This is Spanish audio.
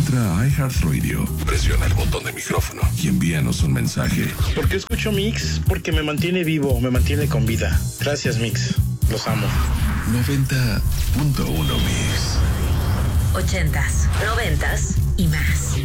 Entra a iHeartRadio, presiona el botón de micrófono y envíanos un mensaje. ¿Por qué escucho Mix? Porque me mantiene vivo, me mantiene con vida. Gracias, Mix. Los amo. 90.1 Mix. 80s, 90s y más.